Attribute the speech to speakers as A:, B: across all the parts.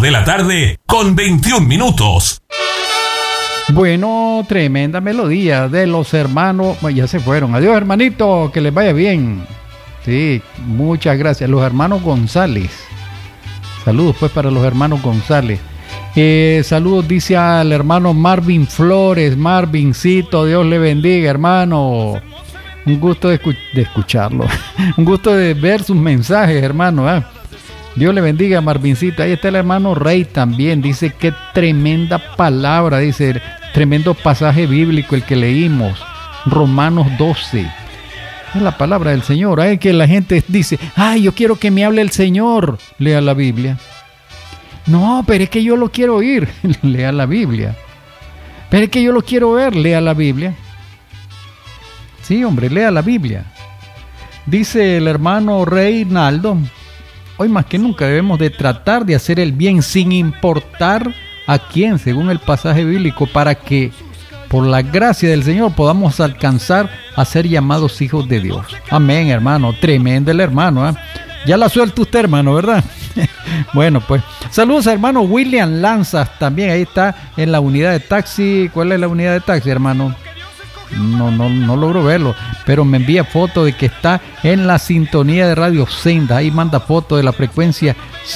A: de la tarde con 21 minutos.
B: Bueno, tremenda melodía de los hermanos. Bueno, ya se fueron. Adiós, hermanito, que les vaya bien. Sí, muchas gracias. Los hermanos González. Saludos pues para los hermanos González. Saludos dice al hermano Marvin Flores. Marvincito, Dios le bendiga, hermano. Un gusto de escucharlo. Un gusto de ver sus mensajes, hermano. Dios le bendiga, Marvincito. Ahí está el hermano Rey también. Dice qué tremenda palabra. Dice tremendo pasaje bíblico el que leímos. Romanos 12. Es la palabra del Señor. Hay que la gente dice, ay, yo quiero que me hable el Señor. Lea la Biblia. No, pero es que yo lo quiero oír. Lea la Biblia. Pero es que yo lo quiero ver. Lea la Biblia. Sí, hombre, lea la Biblia. Dice el hermano Reinaldo, hoy más que nunca debemos de tratar de hacer el bien sin importar a quién, según el pasaje bíblico, para que por la gracia del Señor podamos alcanzar a ser llamados hijos de Dios. Amén, hermano. Tremendo el hermano, ¿eh? Ya la suelta usted, hermano, ¿verdad? Bueno, pues saludos a hermano William Lanzas, también ahí está en la unidad de taxi. ¿Cuál es la unidad de taxi, hermano? No logro verlo, pero me envía foto de que está en la sintonía de Radio Senda. Ahí manda foto de la frecuencia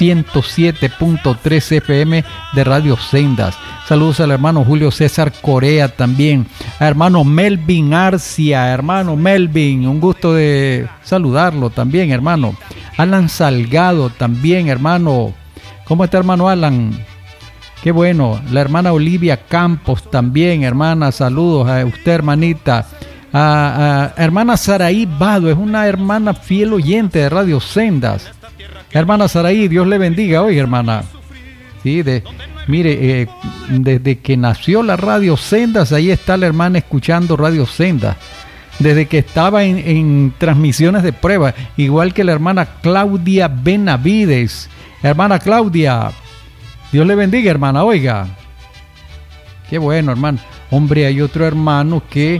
B: 107.3 FM de Radio Sendas. Saludos al hermano Julio César Corea también, a hermano Melvin Arcia. Hermano Melvin, un gusto de saludarlo también, hermano. Alan Salgado también, hermano. ¿Cómo está, hermano Alan? Qué bueno. La hermana Olivia Campos también, hermana. Saludos a usted, hermanita. A hermana Saraí Vado, es una hermana fiel oyente de Radio Sendas. Hermana Saraí, Dios le bendiga hoy, hermana. Sí, mire, desde que nació la Radio Sendas, ahí está la hermana escuchando Radio Sendas. Desde que estaba en transmisiones de prueba, igual que la hermana Claudia Benavides. Hermana Claudia, Dios le bendiga, hermana, oiga. Qué bueno, hermano. Hombre, hay otro hermano que,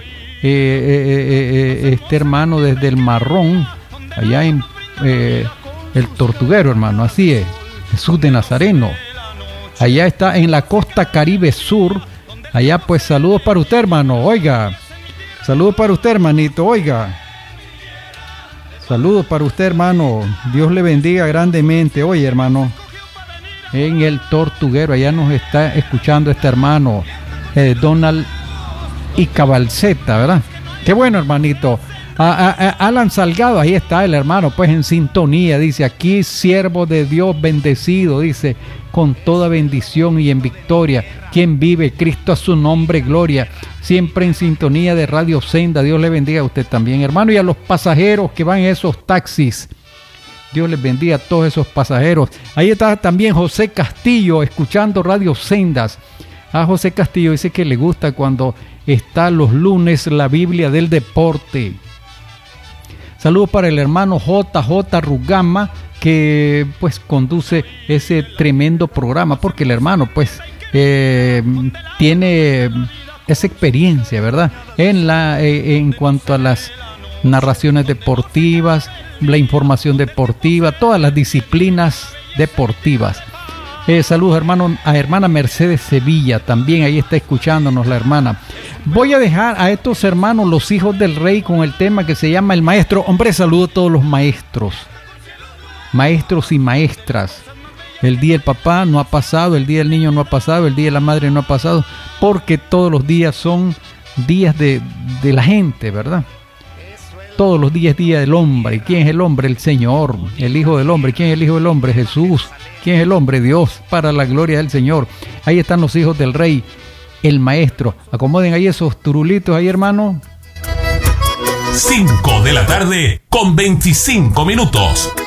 B: este hermano desde el Marrón, allá en el Tortuguero, hermano, así es. Jesús de Nazareno. Allá está en la costa Caribe Sur. Allá, pues, saludos para usted, hermano, oiga. Saludos para usted, hermanito, oiga. Saludos para usted, hermano. Dios le bendiga grandemente. Oye, hermano, en el Tortuguero, allá nos está escuchando este hermano Donald y Cabalceta, ¿verdad? Qué bueno, hermanito. Alan Salgado, ahí está el hermano, pues en sintonía, dice, aquí siervo de Dios bendecido, dice, con toda bendición y en victoria, quien vive, Cristo a su nombre, gloria, siempre en sintonía de Radio Senda. Dios le bendiga a usted también, hermano, y a los pasajeros que van en esos taxis. Dios les bendiga a todos esos pasajeros. Ahí está también José Castillo escuchando Radio Sendas. A José Castillo dice que le gusta cuando está los lunes la Biblia del deporte. Saludos para el hermano JJ Rugama, que pues conduce ese tremendo programa, porque el hermano pues tiene esa experiencia, ¿verdad? En cuanto a las narraciones deportivas, la información deportiva, todas las disciplinas deportivas. Saludos, hermano, a hermana Mercedes Sevilla, también ahí está escuchándonos la hermana. Voy a dejar a estos hermanos, los hijos del rey, con el tema que se llama El Maestro. Hombre, saludo a todos los maestros y maestras. El día del papá no ha pasado, el día del niño no ha pasado, el día de la madre no ha pasado, porque todos los días son días de la gente, ¿verdad? Todos los días es día del hombre. ¿Quién es el hombre? El Señor, el Hijo del Hombre. ¿Quién es el Hijo del Hombre? Jesús. ¿Quién es el hombre? Dios, para la gloria del Señor. Ahí están los hijos del rey, el maestro. Acomoden ahí esos turulitos ahí, hermano.
A: 5 de la tarde con 25 minutos.